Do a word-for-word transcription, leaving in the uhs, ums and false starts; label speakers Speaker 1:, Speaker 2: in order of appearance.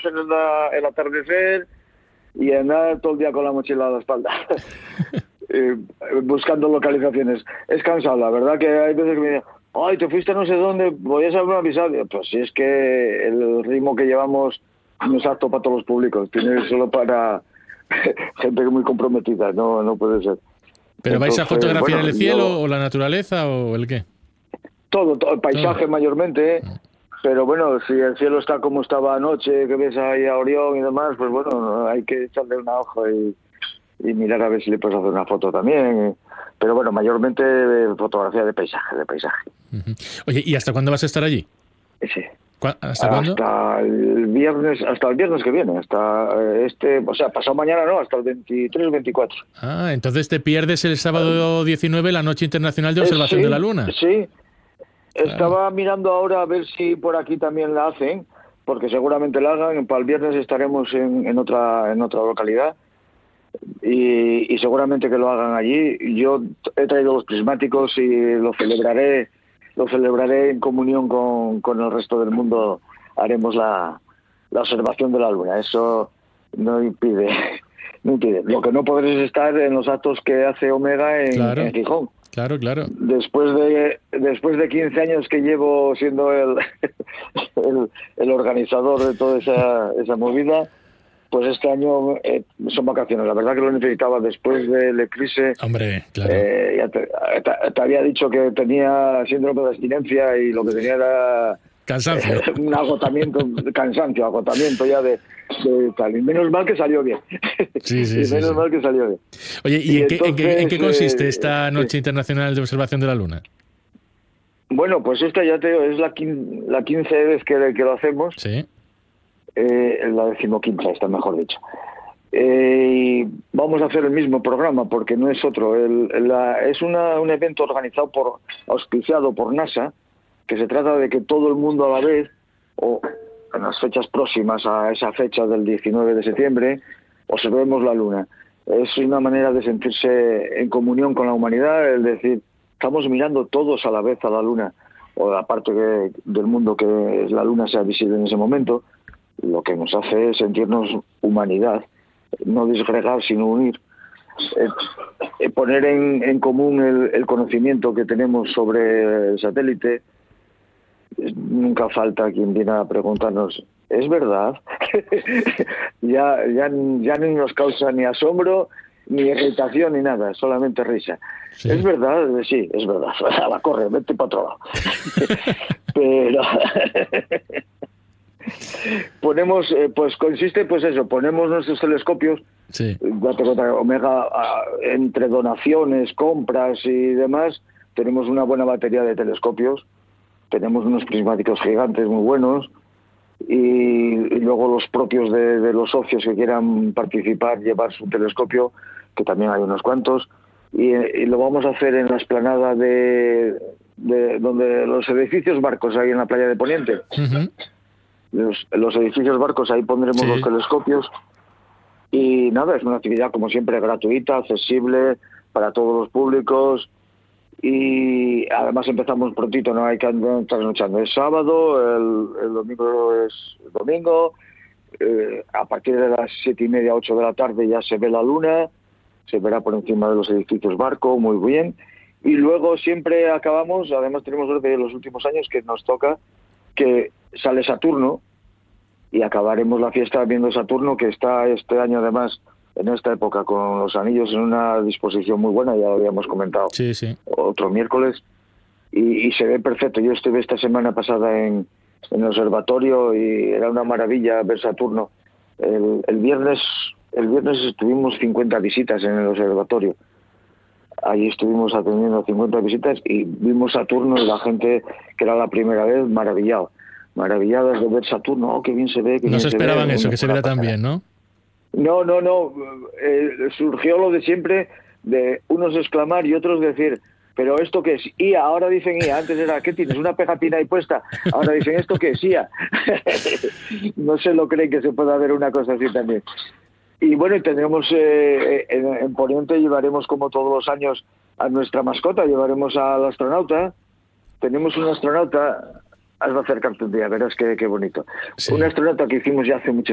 Speaker 1: en la, el atardecer y andar todo el día con la mochila a la espalda. eh, buscando localizaciones. Es cansado, la verdad que hay veces que me dicen, ay, te fuiste no sé dónde, podías haberme avisado. Pues si es que el ritmo que llevamos no es apto para todos los públicos, tiene solo para gente muy comprometida, no, no puede ser.
Speaker 2: ¿Pero vais
Speaker 1: Entonces,
Speaker 2: a fotografiar
Speaker 1: bueno,
Speaker 2: el cielo
Speaker 1: yo,
Speaker 2: o la naturaleza o el qué?
Speaker 1: Todo, todo el paisaje todo. Mayormente, pero bueno, si el cielo está como estaba anoche, que ves ahí a Orión y demás, pues bueno, hay que echarle una hoja y, y mirar a ver si le puedes hacer una foto también. Pero bueno, mayormente fotografía de paisaje, de paisaje.
Speaker 2: Uh-huh. Oye, ¿y hasta cuándo vas a estar allí?
Speaker 1: Sí.
Speaker 2: ¿Hasta cuándo?
Speaker 1: Hasta el viernes, hasta el viernes que viene, hasta este, o sea, pasado mañana no, hasta el veintitrés o veinticuatro.
Speaker 2: Ah, entonces te pierdes el sábado diecinueve la Noche Internacional de Observación
Speaker 1: eh, sí,
Speaker 2: de la Luna.
Speaker 1: Sí, claro. Estaba mirando ahora a ver si por aquí también la hacen, porque seguramente la hagan. Para el viernes estaremos en, en otra en otra localidad y, y seguramente que lo hagan allí. Yo he traído los prismáticos y lo celebraré lo celebraré en comunión con, con el resto del mundo. Haremos la, la observación de la Luna. Eso no impide, no impide. Lo que no podré es estar en los actos que hace Omega en,
Speaker 2: claro,
Speaker 1: en Gijón.
Speaker 2: Claro, claro.
Speaker 1: Después de después de quince años que llevo siendo el, el, el organizador de toda esa, esa movida, pues este año eh, son vacaciones. La verdad que lo necesitaba después del eclipse.
Speaker 2: Hombre, claro.
Speaker 1: Eh, ya te, te, te había dicho que tenía síndrome de abstinencia y lo que tenía era
Speaker 2: cansancio.
Speaker 1: Eh, un agotamiento, cansancio, agotamiento ya de, de tal. Y menos mal que salió bien.
Speaker 2: Sí, sí,
Speaker 1: y
Speaker 2: sí,
Speaker 1: menos
Speaker 2: sí.
Speaker 1: mal que salió bien.
Speaker 2: Oye, ¿y, y en, entonces, qué, en, qué, en qué consiste
Speaker 1: eh,
Speaker 2: esta Noche sí. Internacional de Observación de la Luna?
Speaker 1: Bueno, pues esta ya te digo, es la, quin, la quince vez que, que lo hacemos.
Speaker 2: Sí.
Speaker 1: Eh, la decimoquinta, está mejor dicho. Eh, y vamos a hacer el mismo programa porque no es otro. El, la, es una, un evento organizado por, auspiciado por NASA, que se trata de que todo el mundo a la vez, o en las fechas próximas a esa fecha del diecinueve de septiembre, observemos la Luna. Es una manera de sentirse en comunión con la humanidad, es decir, estamos mirando todos a la vez a la Luna, o la parte que, del mundo que la Luna sea visible en ese momento. Lo que nos hace es sentirnos humanidad, no disgregar sino unir, eh, eh, poner en, en común el, el conocimiento que tenemos sobre el satélite. Nunca falta quien viene a preguntarnos, ¿es verdad? ya, ya, ya ni nos causa ni asombro, ni irritación, ni nada, solamente risa. Sí. ¿Es verdad? Sí, es verdad. La corre, vete para otro lado. Pero... ponemos, eh, pues consiste, pues eso, ponemos nuestros telescopios,
Speaker 2: sí.
Speaker 1: Omega, a, entre donaciones, compras y demás, tenemos una buena batería de telescopios, tenemos unos prismáticos gigantes muy buenos y, y luego los propios de, de los socios que quieran participar, llevar su telescopio, que también hay unos cuantos, y, y lo vamos a hacer en la explanada de, de donde los edificios barcos hay en la playa de Poniente.
Speaker 2: Uh-huh.
Speaker 1: Los, los edificios barcos, ahí pondremos sí. los telescopios y nada, es una actividad como siempre gratuita, accesible para todos los públicos y además empezamos prontito, no hay que andar trasnochando, es sábado, el, el domingo es el domingo, eh, a partir de las siete y media, ocho de la tarde ya se ve la luna, se verá por encima de los edificios barco, muy bien, y luego siempre acabamos, además tenemos suerte de los últimos años que nos toca que sale Saturno y acabaremos la fiesta viendo Saturno, que está este año además en esta época con los anillos en una disposición muy buena, ya lo habíamos comentado
Speaker 2: sí, sí.
Speaker 1: otro miércoles y, y se ve perfecto. Yo estuve esta semana pasada en, en el observatorio y era una maravilla ver Saturno. El, el viernes el viernes estuvimos cincuenta visitas en el observatorio. Allí estuvimos atendiendo cincuenta visitas y vimos Saturno y la gente, que era la primera vez, maravillado. Maravilladas de ver Saturno, oh, qué bien se ve. Qué
Speaker 2: no
Speaker 1: bien
Speaker 2: se
Speaker 1: se
Speaker 2: esperaban
Speaker 1: ve,
Speaker 2: eso, que se viera tan bien, ¿no?
Speaker 1: No, no, no. Eh, surgió lo de siempre, de unos exclamar y otros decir, ¿pero esto qué es? I A, ahora dicen I A. Antes era, ¿qué tienes? ¿Una pegatina ahí puesta? Ahora dicen, ¿esto qué es? I A. No se lo creen que se pueda ver una cosa así también. Y bueno, tendremos eh, en, en Poniente llevaremos como todos los años a nuestra mascota, llevaremos al astronauta. Tenemos un astronauta, has de acercarte un día, verás qué, qué bonito. Sí. Un astronauta que hicimos ya hace muchos